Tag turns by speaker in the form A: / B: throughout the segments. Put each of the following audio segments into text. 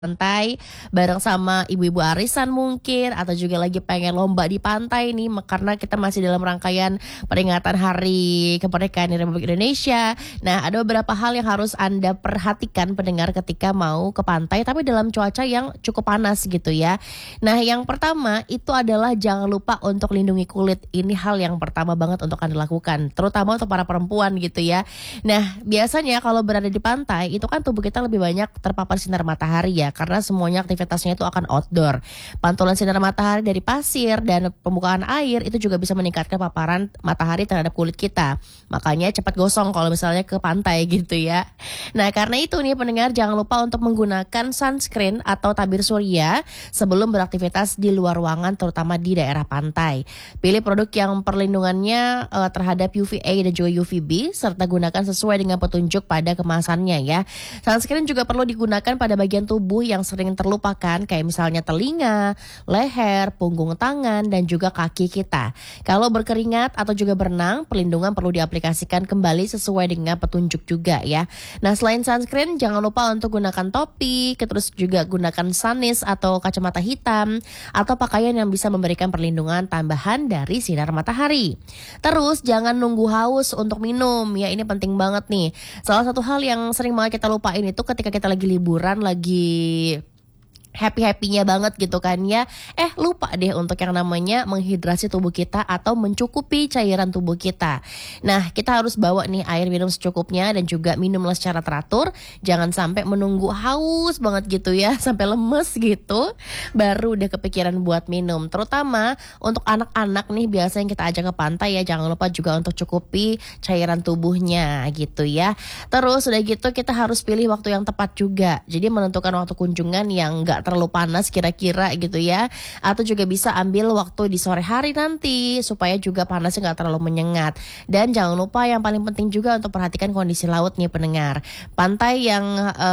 A: Pantai bareng sama ibu-ibu arisan mungkin atau juga lagi pengen lomba di pantai nih karena kita masih dalam rangkaian peringatan Hari Kemerdekaan Republik Indonesia. Nah, ada beberapa hal yang harus Anda perhatikan pendengar ketika mau ke pantai tapi dalam cuaca yang cukup panas gitu ya. Nah, yang pertama itu adalah jangan lupa untuk lindungi kulit. Ini hal yang pertama banget untuk Anda lakukan, terutama untuk para perempuan gitu ya. Nah, biasanya kalau berada di pantai itu kan tubuh kita lebih banyak terpapar sinar matahari ya, karena semuanya aktivitasnya itu akan outdoor. Pantulan sinar matahari dari pasir dan pembukaan air itu juga bisa meningkatkan paparan matahari terhadap kulit kita. Makanya cepat gosong kalau misalnya ke pantai gitu ya. Nah, karena itu nih pendengar, jangan lupa untuk menggunakan sunscreen atau tabir surya sebelum beraktivitas di luar ruangan, terutama di daerah pantai. Pilih produk yang perlindungannya terhadap UVA dan juga UVB, serta gunakan sesuai dengan petunjuk pada kemasannya ya. Sunscreen juga perlu digunakan pada bagian tubuh yang sering terlupakan, kayak misalnya telinga, leher, punggung tangan, dan juga kaki kita. Kalau berkeringat atau juga berenang, perlindungan perlu diaplikasikan kembali sesuai dengan petunjuk juga ya. Nah, selain sunscreen, jangan lupa untuk gunakan topi, terus juga gunakan sunnies atau kacamata hitam, atau pakaian yang bisa memberikan perlindungan tambahan dari sinar matahari. Terus, jangan nunggu haus untuk minum ya, ini penting banget nih. Salah satu hal yang sering banget kita lupain itu ketika kita lagi liburan, lagi happy-happynya banget gitu kan ya, lupa deh untuk yang namanya menghidrasi tubuh kita atau mencukupi cairan tubuh kita. Nah, kita harus bawa nih air minum secukupnya dan juga minumlah secara teratur. Jangan sampai menunggu haus banget gitu ya, sampai lemes gitu baru udah kepikiran buat minum. Terutama untuk anak-anak nih, biasa yang kita ajak ke pantai ya, jangan lupa juga untuk cukupi cairan tubuhnya gitu ya. Terus udah gitu kita harus pilih waktu yang tepat juga. Jadi menentukan waktu kunjungan yang gak terlalu panas kira-kira gitu ya, atau juga bisa ambil waktu di sore hari nanti supaya juga panasnya gak terlalu menyengat. Dan jangan lupa yang paling penting juga untuk perhatikan kondisi laut nih pendengar. Pantai yang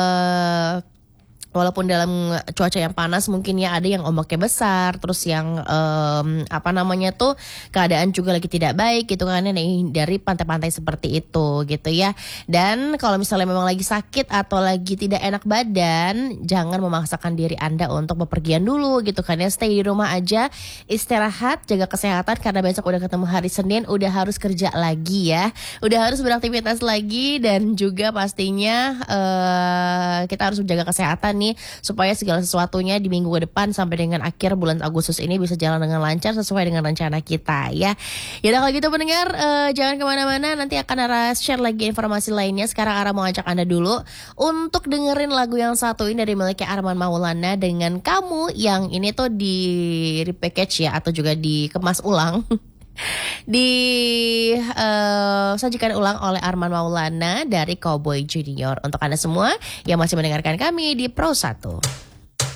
A: walaupun dalam cuaca yang panas mungkin ya ada yang ombaknya besar, terus yang keadaan juga lagi tidak baik gitu kan nih dari pantai-pantai seperti itu gitu ya. Dan kalau misalnya memang lagi sakit atau lagi tidak enak badan, jangan memaksakan diri Anda untuk bepergian dulu gitu kan ya. Stay di rumah aja, istirahat, jaga kesehatan karena besok udah ketemu hari Senin, udah harus kerja lagi ya, udah harus beraktivitas lagi, dan juga pastinya kita harus menjaga kesehatan nih supaya segala sesuatunya di minggu ke depan sampai dengan akhir bulan Agustus ini bisa jalan dengan lancar sesuai dengan rencana kita ya. Yaudah kalau gitu pendengar, jangan kemana-mana, nanti akan Ara share lagi informasi lainnya. Sekarang Ara mau ajak Anda dulu untuk dengerin lagu yang satu ini dari miliknya Arman Maulana dengan Kamu, yang ini tuh di repackage ya atau juga dikemas ulang sajikan ulang oleh Arman Maulana dari Cowboy Junior untuk Anda semua yang masih mendengarkan kami di Pro 1.